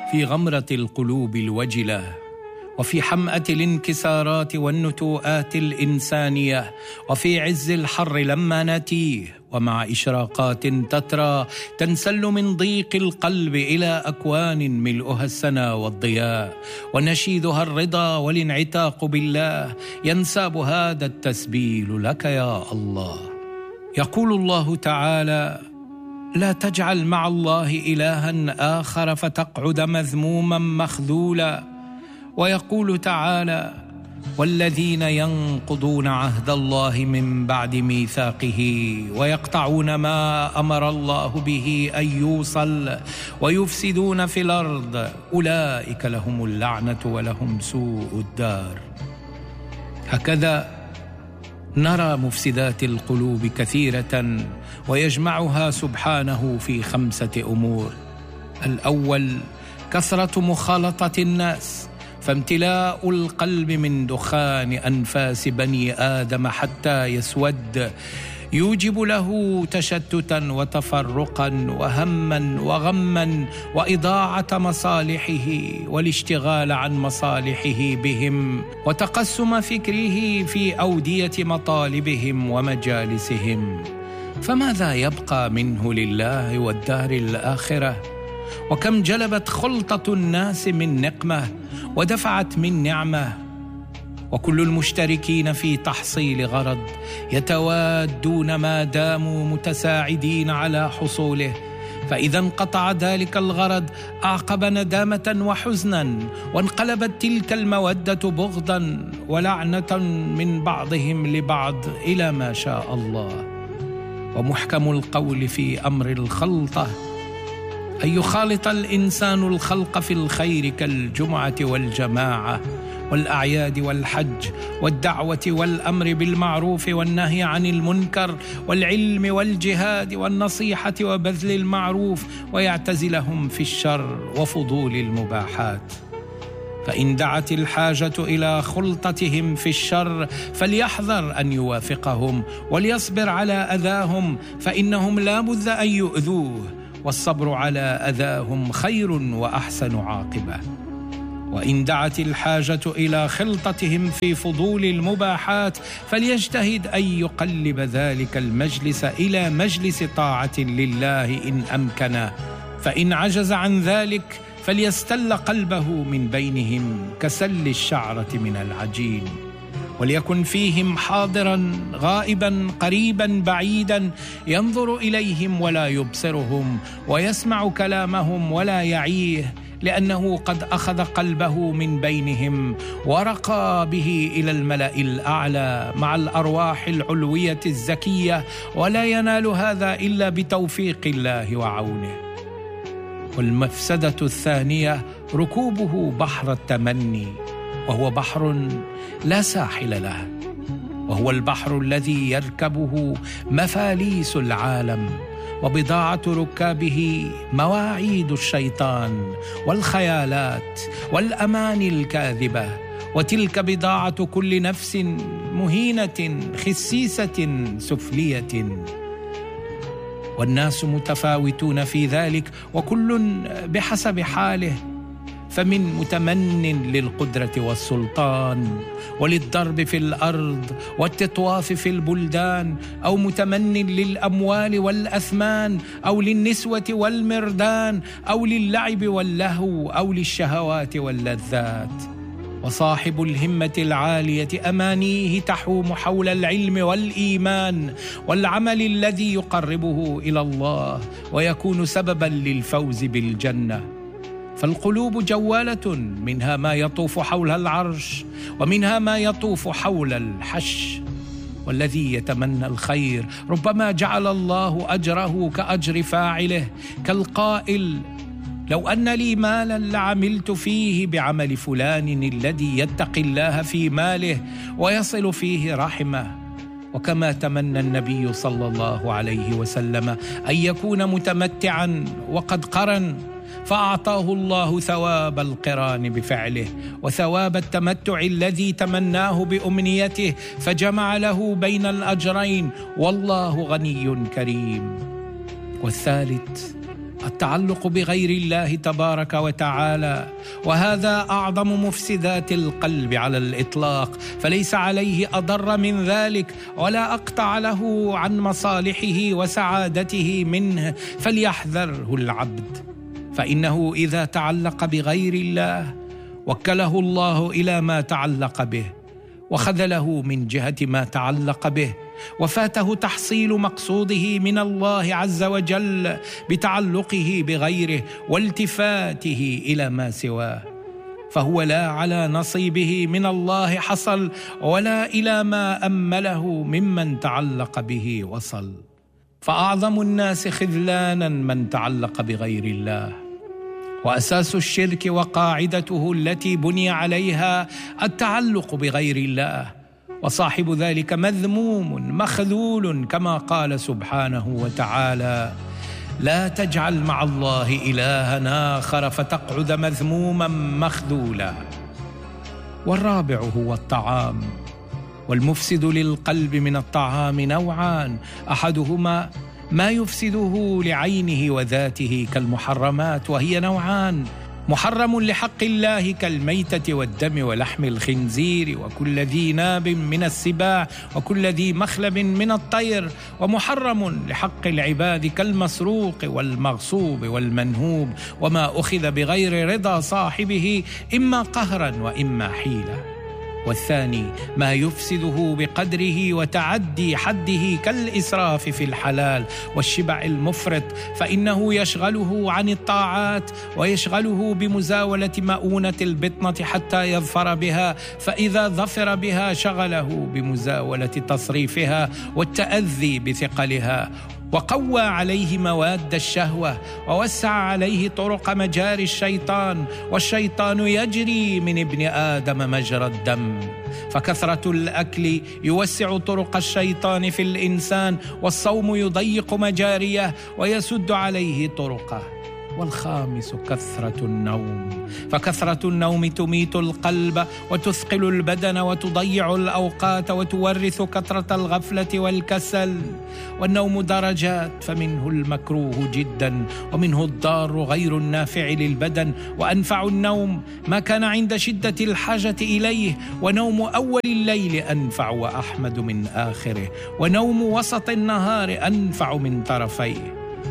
في غمرة القلوب الوجلة، وفي حمأة الانكسارات والنتوءات الإنسانية، وفي عز الحر لما ناتيه، ومع إشراقات تترى تنسل من ضيق القلب إلى أكوان ملؤها السنا والضياء، ونشيدها الرضا والانعتاق بالله، ينساب هذا التسبيل لك يا الله. يقول الله تعالى: لا تجعل مع الله إلها آخر فتقعد مذموما مخذولا. ويقول تعالى: والذين ينقضون عهد الله من بعد ميثاقه ويقطعون ما أمر الله به أن يوصل ويفسدون في الأرض أولئك لهم اللعنة ولهم سوء الدار. هكذا نرى مفسدات القلوب كثيرة، ويجمعها سبحانه في 5 أمور. الأول كثرة مخالطة الناس، فامتلاء القلب من دخان أنفاس بني آدم حتى يسود يوجب له تشتتا وتفرقا وهما وغما وإضاعة مصالحه والاشتغال عن مصالحه بهم، وتقسم فكره في أودية مطالبهم ومجالسهم، فماذا يبقى منه لله والدار الآخرة؟ وكم جلبت خلطة الناس من نقمة ودفعت من نعمة، وكل المشتركين في تحصيل غرض يتوادون ما داموا متساعدين على حصوله، فإذا انقطع ذلك الغرض أعقب ندامة وحزنا، وانقلبت تلك المودة بغضا ولعنة من بعضهم لبعض إلى ما شاء الله. ومحكم القول في أمر الخلطة أن يخالط الإنسان الخلق في الخير كالجمعة والجماعة والأعياد والحج والدعوة والأمر بالمعروف والنهي عن المنكر والعلم والجهاد والنصيحة وبذل المعروف، ويعتزلهم في الشر وفضول المباحات. فإن دعت الحاجة إلى خلطتهم في الشر فليحذر أن يوافقهم وليصبر على أذاهم، فإنهم لا بد أن يؤذوه، والصبر على أذاهم خير وأحسن عاقبة. وإن دعت الحاجة إلى خلطتهم في فضول المباحات فليجتهد أن يقلب ذلك المجلس إلى مجلس طاعة لله إن أمكن، فإن عجز عن ذلك فليستل قلبه من بينهم كسل الشعرة من العجين، وليكن فيهم حاضرا غائبا قريبا بعيدا، ينظر إليهم ولا يبصرهم، ويسمع كلامهم ولا يعيه، لأنه قد أخذ قلبه من بينهم ورقى به إلى الملأ الأعلى مع الأرواح العلوية الزكية، ولا ينال هذا إلا بتوفيق الله وعونه. والمفسدة الثانية ركوبه بحر التمني، وهو بحر لا ساحل له، وهو البحر الذي يركبه مفاليس العالم، وبضاعة ركابه مواعيد الشيطان والخيالات والأماني الكاذبة، وتلك بضاعة كل نفس مهينة خسيسة سفلية. والناس متفاوتون في ذلك، وكل بحسب حاله، فمن متمن للقدرة والسلطان وللضرب في الأرض والتطواف في البلدان، أو متمن للأموال والأثمان، أو للنسوة والمردان، أو للعب واللهو، أو للشهوات واللذات. وصاحب الهمة العالية أمانيه تحوم حول العلم والإيمان والعمل الذي يقربه إلى الله ويكون سببا للفوز بالجنة. فالقلوب جوالة، منها ما يطوف حول العرش، ومنها ما يطوف حول الحش. والذي يتمنى الخير ربما جعل الله أجره كأجر فاعله، كالقائل: لو أن لي مالا لعملت فيه بعمل فلان الذي يتقي الله في ماله ويصل فيه رحمه. وكما تمنى النبي صلى الله عليه وسلم أن يكون متمتعا وقد قرن، فأعطاه الله ثواب القران بفعله وثواب التمتع الذي تمناه بأمنيته، فجمع له بين الأجرين، والله غني كريم. والثالث التعلق بغير الله تبارك وتعالى، وهذا أعظم مفسدات القلب على الإطلاق، فليس عليه أضر من ذلك ولا أقطع له عن مصالحه وسعادته منه، فليحذره العبد، فإنه إذا تعلق بغير الله وكله الله إلى ما تعلق به وخذله من جهة ما تعلق به، وفاته تحصيل مقصوده من الله عز وجل بتعلقه بغيره والتفاته إلى ما سواه، فهو لا على نصيبه من الله حصل ولا إلى ما أمله ممن تعلق به وصل. فأعظم الناس خذلانا من تعلق بغير الله، وأساس الشرك وقاعدته التي بني عليها التعلق بغير الله، وصاحب ذلك مذموم مخذول، كما قال سبحانه وتعالى: لا تجعل مع الله إلها آخر فتقعد مذموما مخذولا. والرابع هو الطعام، والمفسد للقلب من الطعام نوعان: أحدهما ما يفسده لعينه وذاته كالمحرمات، وهي نوعان: محرم لحق الله كالميتة والدم ولحم الخنزير وكل ذي ناب من السباع وكل ذي مخلب من الطير، ومحرم لحق العباد كالمسروق والمغصوب والمنهوب وما أخذ بغير رضا صاحبه إما قهرا وإما حيلة. والثاني ما يفسده بقدره وتعدي حده كالإسراف في الحلال والشبع المفرط، فإنه يشغله عن الطاعات ويشغله بمزاولة مؤونة البطنة حتى يظفر بها، فإذا ظفر بها شغله بمزاولة تصريفها والتأذي بثقلها، وقوى عليه مواد الشهوة ووسع عليه طرق مجاري الشيطان، والشيطان يجري من ابن آدم مجرى الدم، فكثرة الأكل يوسع طرق الشيطان في الإنسان، والصوم يضيق مجاريه ويسد عليه طرقه. والخامس كثرة النوم، فكثرة النوم تميت القلب وتثقل البدن وتضيع الأوقات وتورث كثرة الغفلة والكسل. والنوم درجات، فمنه المكروه جدا ومنه الضار غير النافع للبدن، وأنفع النوم ما كان عند شدة الحاجة إليه، ونوم أول الليل أنفع وأحمد من آخره، ونوم وسط النهار أنفع من طرفيه،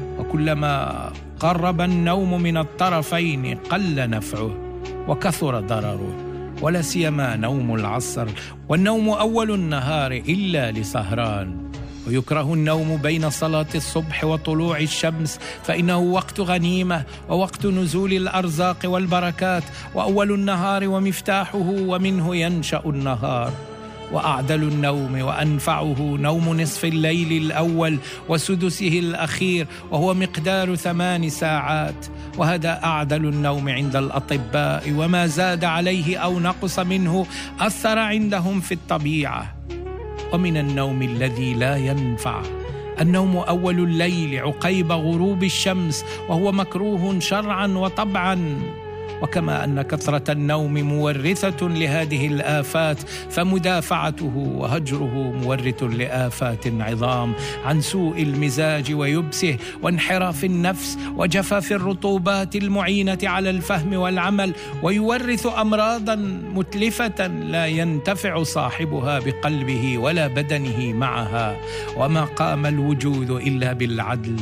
وكلما قرب النوم من الطرفين قل نفعه وكثر ضرره، ولا سيما نوم العصر، والنوم أول النهار إلا لسهران. ويكره النوم بين صلاة الصبح وطلوع الشمس، فإنه وقت غنيمة ووقت نزول الأرزاق والبركات، وأول النهار ومفتاحه، ومنه ينشأ النهار. وأعدل النوم وأنفعه نوم نصف الليل الأول وسدسه الأخير، وهو مقدار 8 ساعات، وهذا أعدل النوم عند الأطباء، وما زاد عليه أو نقص منه أثر عندهم في الطبيعة. ومن النوم الذي لا ينفع النوم أول الليل عقيب غروب الشمس، وهو مكروه شرعا وطبعا. وكما أن كثرة النوم مورثة لهذه الآفات، فمدافعته وهجره مورث لآفات عظام عن سوء المزاج ويبسه وانحراف النفس وجفاف الرطوبات المعينة على الفهم والعمل، ويورث أمراضا متلفة لا ينتفع صاحبها بقلبه ولا بدنه معها، وما قام الوجود إلا بالعدل.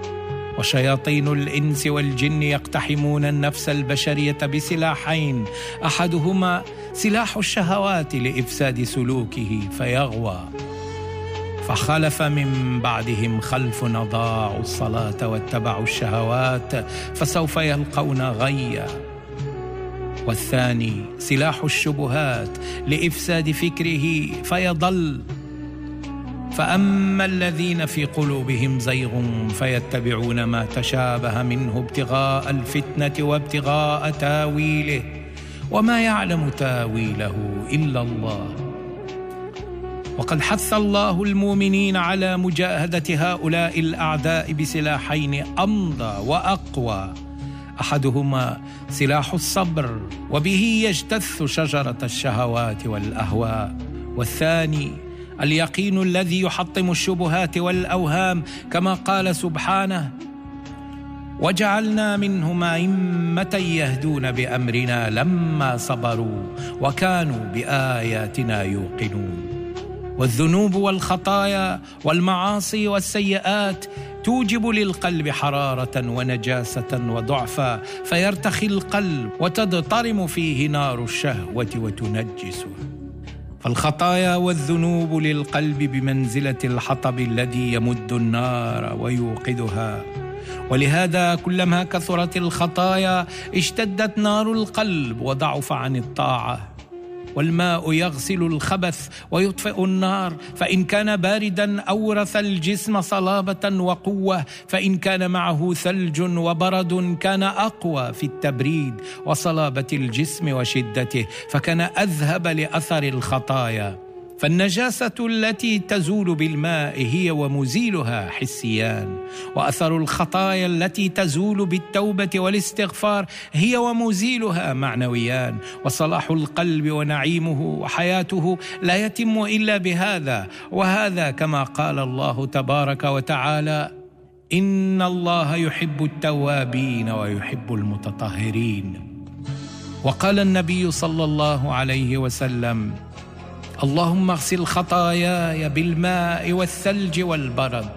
وشياطين الإنس والجن يقتحمون النفس البشرية بسلاحين: أحدهما سلاح الشهوات لإفساد سلوكه فيغوى، فخلف من بعدهم خلف أضاعوا الصلاة واتبعوا الشهوات فسوف يلقون غيا. والثاني سلاح الشبهات لإفساد فكره فيضل، فأما الذين في قلوبهم زيغ فيتبعون ما تشابه منه ابتغاء الفتنة وابتغاء تاويله، وما يعلم تاويله إلا الله. وقد حث الله المؤمنين على مجاهدة هؤلاء الأعداء بسلاحين أمضى وأقوى: أحدهما سلاح الصبر، وبه يجتث شجرة الشهوات والأهواء، والثاني اليقين الذي يحطم الشبهات والأوهام، كما قال سبحانه: وجعلنا منهم أئمة يهدون بأمرنا لما صبروا وكانوا بآياتنا يوقنون. والذنوب والخطايا والمعاصي والسيئات توجب للقلب حرارة ونجاسة وضعفا، فيرتخي القلب وتضطرم فيه نار الشهوة وتنجسه. فالخطايا والذنوب للقلب بمنزلة الحطب الذي يمد النار ويوقدها، ولهذا كلما كثرت الخطايا اشتدت نار القلب وضعف عن الطاعة. والماء يغسل الخبث ويطفئ النار، فإن كان بارداً أورث الجسم صلابة وقوة، فإن كان معه ثلج وبرد كان أقوى في التبريد وصلابة الجسم وشدته، فكان أذهب لأثر الخطايا. فالنجاسة التي تزول بالماء هي ومزيلها حسيان، وأثر الخطايا التي تزول بالتوبة والاستغفار هي ومزيلها معنويان. وصلاح القلب ونعيمه وحياته لا يتم إلا بهذا، وهذا كما قال الله تبارك وتعالى: إن الله يحب التوابين ويحب المتطهرين. وقال النبي صلى الله عليه وسلم: اللهم اغسل خطاياي بالماء والثلج والبرد.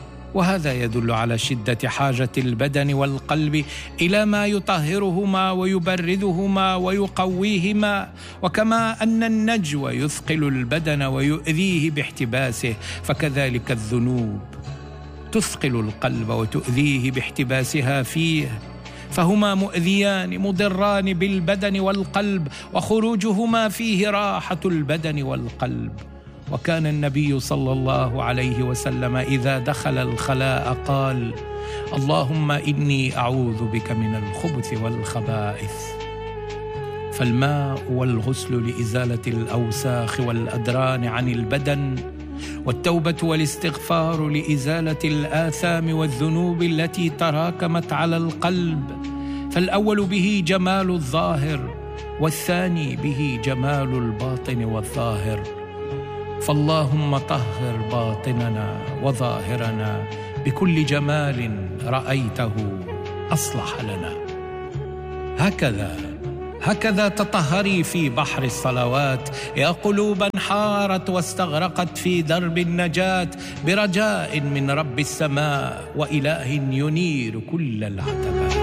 وهذا يدل على شدة حاجة البدن والقلب إلى ما يطهرهما ويبردهما ويقويهما. وكما أن النجو يثقل البدن ويؤذيه باحتباسه، فكذلك الذنوب تثقل القلب وتؤذيه باحتباسها فيه، فهما مؤذيان مضران بالبدن والقلب، وخروجهما فيه راحة البدن والقلب. وكان النبي صلى الله عليه وسلم إذا دخل الخلاء قال: اللهم إني أعوذ بك من الخبث والخبائث. فالماء والغسل لإزالة الأوساخ والأدران عن البدن، والتوبة والاستغفار لإزالة الآثام والذنوب التي تراكمت على القلب. فالأول به جمال الظاهر، والثاني به جمال الباطن والظاهر. فاللهم طهر باطننا وظاهرنا بكل جمال رأيته أصلح لنا. هكذا تطهري في بحر الصلوات يا قلوبا حارت واستغرقت في درب النجاة، برجاء من رب السماء وإله ينير كل العتبات.